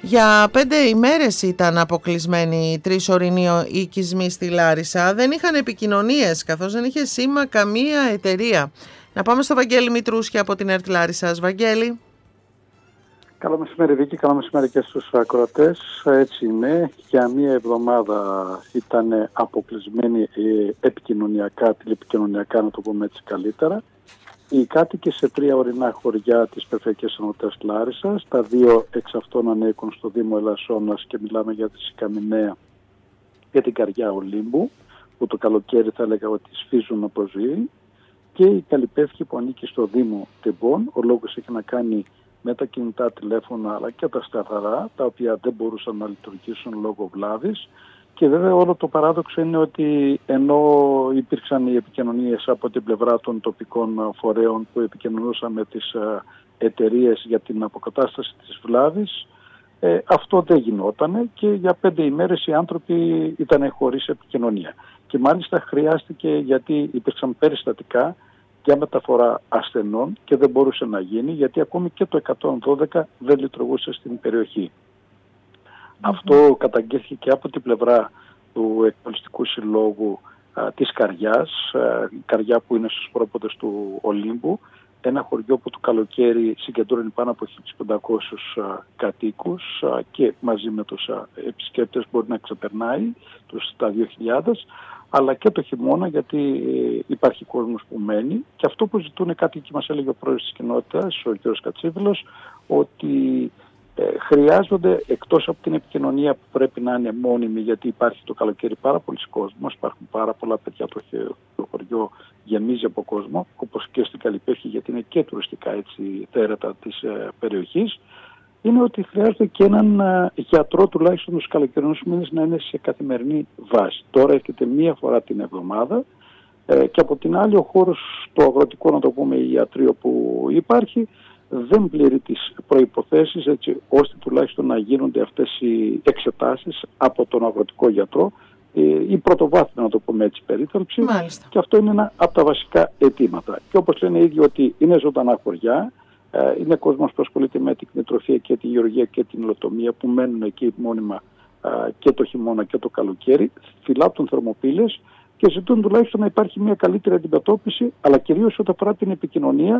Για 5 ημέρες ήταν αποκλεισμένοι 3 ορεινοί οικισμοί στη Λάρισα. Δεν είχαν επικοινωνίες, καθώς δεν είχε σήμα καμία εταιρεία. Να πάμε στο Βαγγέλη Μητρούσια από την ΕΡΤ Λάρισσας. Βαγγέλη. Καλό μεσημέρι Βίκη, καλό μεσημέρι και στους ακροατές. Έτσι είναι, για μία εβδομάδα ήταν αποκλεισμένοι επικοινωνιακά, τηλεπικοινωνιακά, να το πούμε έτσι καλύτερα. Οι κάτοικοι σε 3 ορεινά χωριά της Περιφερειακής Ενότητας Λάρισσας, τα 2 εξ αυτών ανήκουν στο Δήμο Ελασσόνας και μιλάμε για τη Σικαμηναία και την Καριά Ολύμπου, που το καλοκαίρι θα έλεγα ότι σφίζουν από ζωή, και η Καλυπεύκη που ανήκει στο Δήμο Τεμπών. Ο λόγος έχει να κάνει με τα κινητά τηλέφωνα αλλά και τα σταθερά, τα οποία δεν μπορούσαν να λειτουργήσουν λόγω βλάβης. Και βέβαια όλο το παράδοξο είναι ότι ενώ υπήρξαν οι επικοινωνίες από την πλευρά των τοπικών φορέων που επικοινωνούσαν με τις εταιρείες για την αποκατάσταση της βλάβης, αυτό δεν γινόταν και για 5 ημέρες οι άνθρωποι ήταν χωρίς επικοινωνία. Και μάλιστα χρειάστηκε, γιατί υπήρξαν περιστατικά για μεταφορά ασθενών και δεν μπορούσε να γίνει, γιατί ακόμη και το 112 δεν λειτουργούσε στην περιοχή. Αυτό καταγγέλθηκε και από την πλευρά του Εκπολιστικού Συλλόγου της Καριάς, η Καριά που είναι στους πρόποδες του Ολύμπου, ένα χωριό που το καλοκαίρι συγκεντρώνει πάνω από 1.500 κατοίκους και μαζί με τους επισκέπτες μπορεί να ξεπερνάει τα 2.000, αλλά και το χειμώνα, γιατί υπάρχει κόσμος που μένει. Και αυτό που ζητούν οι κάτοικοι, μας έλεγε ο πρόεδρος της κοινότητας, ο κ. Κατσίβιλος, ότι χρειάζονται, εκτός από την επικοινωνία που πρέπει να είναι μόνιμη, γιατί υπάρχει το καλοκαίρι πάρα πολλοί κόσμος, υπάρχουν πάρα πολλά παιδιά, το χωριό γεμίζει από κόσμο, όπως και στην Καλυπεύκη, γιατί είναι και τουριστικά έτσι θέρετα της περιοχής, είναι ότι χρειάζεται και έναν γιατρό τουλάχιστον τους καλοκαιρινούς μήνες να είναι σε καθημερινή βάση. Τώρα έρχεται μία φορά την εβδομάδα και από την άλλη ο χώρος, το αγροτικό να το πούμε, η ιατρείο που υπάρχει, δεν πληρεί τις προϋποθέσεις έτσι ώστε τουλάχιστον να γίνονται αυτές οι εξετάσεις από τον αγροτικό γιατρό, η πρωτοβάθμια να το πούμε έτσι περίθαλψη. Μάλιστα. Και αυτό είναι ένα από τα βασικά αιτήματα. Και όπως λένε οι ίδιοι ότι είναι ζωντανά χωριά, είναι κόσμος που ασχολείται με την κτηνοτροφία και τη γεωργία και την υλοτομία, που μένουν εκεί μόνιμα και το χειμώνα και το καλοκαίρι, φυλάπτουν θερμοπύλες και ζητούν τουλάχιστον να υπάρχει μια καλύτερη αντιμετώπιση, αλλά κυρίως όταν αφορά την επικοινωνία,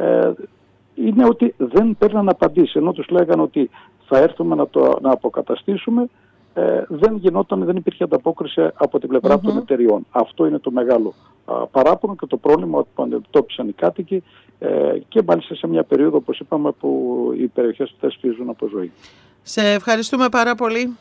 είναι ότι δεν παίρναν απαντήσεις, ενώ τους λέγαν ότι θα έρθουμε να αποκαταστήσουμε, δεν γινόταν, δεν υπήρχε ανταπόκριση από την πλευρά των εταιριών. Αυτό είναι το μεγάλο παράπονο και το πρόβλημα που αντιμετώπισαν οι κάτοικοι και μάλιστα σε μια περίοδο, όπως είπαμε, που οι περιοχές αυτές φύζουν από ζωή. Σε ευχαριστούμε πάρα πολύ.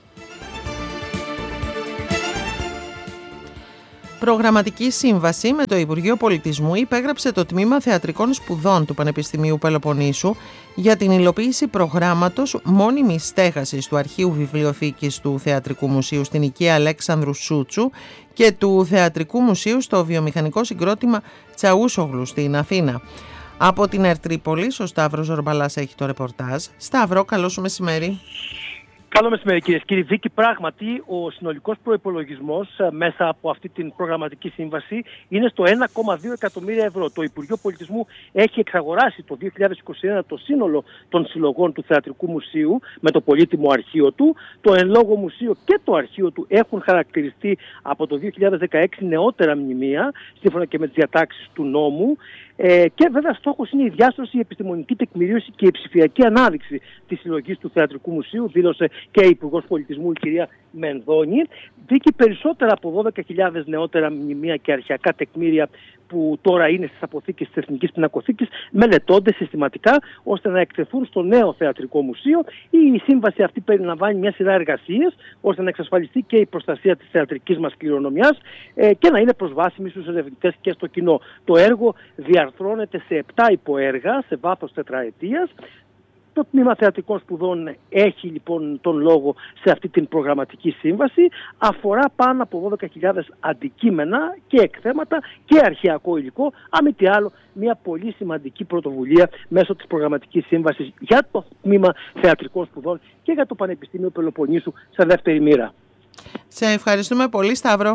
Προγραμματική σύμβαση με το Υπουργείο Πολιτισμού υπέγραψε το Τμήμα Θεατρικών Σπουδών του Πανεπιστημίου Πελοποννήσου για την υλοποίηση προγράμματος μόνιμης στέγασης του Αρχείου Βιβλιοθήκης του Θεατρικού Μουσείου στην οικία Αλέξανδρου Σούτσου και του Θεατρικού Μουσείου στο βιομηχανικό συγκρότημα Τσαούσογλου στην Αθήνα. Από την ΕΡΤ Τρίπολης, ο Σταύρος Ζορμπαλάς έχει το ρεπορτάζ. Σταύρο, καλό σου μεσημέρι. Καλό μεσημέρι κυρίες και κύριοι. Βίκη, πράγματι ο συνολικός προϋπολογισμός μέσα από αυτή την προγραμματική σύμβαση είναι στο 1,2 εκατομμύρια ευρώ. Το Υπουργείο Πολιτισμού έχει εξαγοράσει το 2021 το σύνολο των συλλογών του Θεατρικού Μουσείου με το πολύτιμο αρχείο του. Το εν λόγω μουσείο και το αρχείο του έχουν χαρακτηριστεί από το 2016 νεότερα μνημεία, σύμφωνα και με τις διατάξεις του νόμου. Και βέβαια στόχος είναι η διάσταση, η επιστημονική τεκμηρίωση και η ψηφιακή ανάδειξη της συλλογής του Θεατρικού Μουσείου, δήλωσε και η Υπουργός Πολιτισμού, η κυρία Μενδώνη. Δίκη περισσότερα από 12.000 νεότερα μνημεία και αρχαιακά τεκμήρια που τώρα είναι στις αποθήκες της Εθνικής Πινακοθήκης μελετώνται συστηματικά ώστε να εκτεθούν στο νέο Θεατρικό Μουσείο. Η σύμβαση αυτή περιλαμβάνει μια σειρά εργασίες ώστε να εξασφαλιστεί και η προστασία της θεατρικής μας κληρονομιάς και να είναι προσβάσιμη στους ερευνητές και στο κοινό. Το έργο διαρθρώνεται σε 7 υποέργα σε βάθος τετραετίας. Το Τμήμα Θεατρικών Σπουδών έχει λοιπόν τον λόγο σε αυτή την προγραμματική σύμβαση. Αφορά πάνω από 12.000 αντικείμενα και εκθέματα και αρχαιακό υλικό. Αν μη τι άλλο, μια πολύ σημαντική πρωτοβουλία μέσω της προγραμματικής σύμβασης για το Τμήμα Θεατρικών Σπουδών και για το Πανεπιστήμιο Πελοποννήσου σε δεύτερη μοίρα. Σε ευχαριστούμε πολύ, Σταύρο.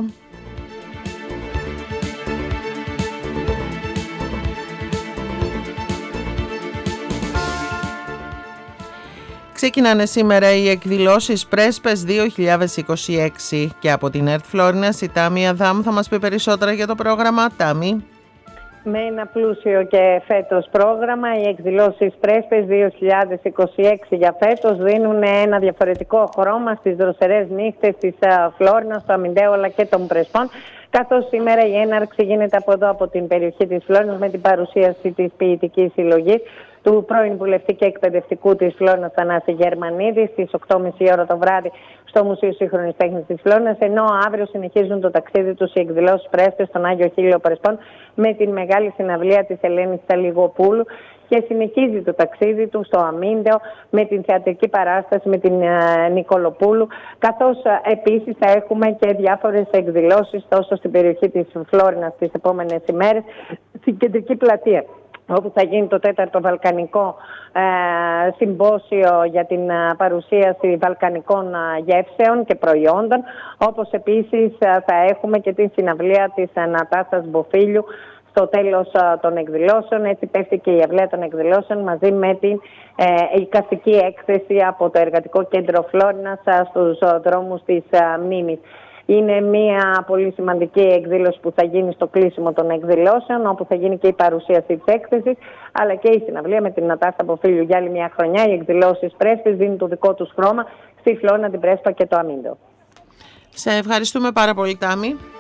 Ξεκινάνε σήμερα οι εκδηλώσεις Πρέσπες 2026 και από την ΕΡΤ Φλόρινας η Τάμι Αδάμ θα μας πει περισσότερα για το πρόγραμμα. Τάμι. Με ένα πλούσιο και φέτος πρόγραμμα, οι εκδηλώσεις Πρέσπες 2026 για φέτος δίνουν ένα διαφορετικό χρώμα στις δροσερές νύχτες της Φλόρινας, του Αμυντέου αλλά και των Πρεσπών. Καθώς σήμερα η έναρξη γίνεται από εδώ, από την περιοχή της Φλόρινας, με την παρουσίαση της ποιητικής συλλογής του πρώην βουλευτή και εκπαιδευτικού της Φλόρινας, Θανάση Γερμανίδη, στις 8.30 ώρα το βράδυ στο Μουσείο Σύγχρονης Τέχνης της Φλόρινας, ενώ αύριο συνεχίζουν το ταξίδι τους οι εκδηλώσεις Πρέσπες στον Άγιο Χίλιο Πρεσπών με την μεγάλη συναυλία της Ελένης Ταλιγοπούλου και συνεχίζει το ταξίδι του στο Αμύντεο με την θεατρική παράσταση με την Νικολοπούλου, καθώς επίσης θα έχουμε και διάφορες εκδηλώσεις τόσο στην περιοχή της Φλόρινας τις επόμενες ημέρες, στην Κεντρική Πλατεία, όπου θα γίνει το 4ο Βαλκανικό συμπόσιο για την παρουσίαση βαλκανικών γεύσεων και προϊόντων, όπως επίσης θα έχουμε και την συναυλία της Νατάσας Μποφίλιου στο τέλος των εκδηλώσεων. Έτσι πέφτει και η αυλαία των εκδηλώσεων μαζί με την εικαστική έκθεση από το Εργατικό Κέντρο Φλόρινας στους δρόμους της Μνήμης. Είναι μια πολύ σημαντική εκδήλωση που θα γίνει στο κλείσιμο των εκδηλώσεων, όπου θα γίνει και η παρουσίαση της έκθεσης, αλλά και η συναυλία με την Νατάστα Μποφίλιου για άλλη μια χρονιά. Οι εκδηλώσεις Πρέσπες δίνουν το δικό τους χρώμα στη Φλόρινα, την Πρέσπα και το Αμύντο. Σε ευχαριστούμε πάρα πολύ, Τάμι.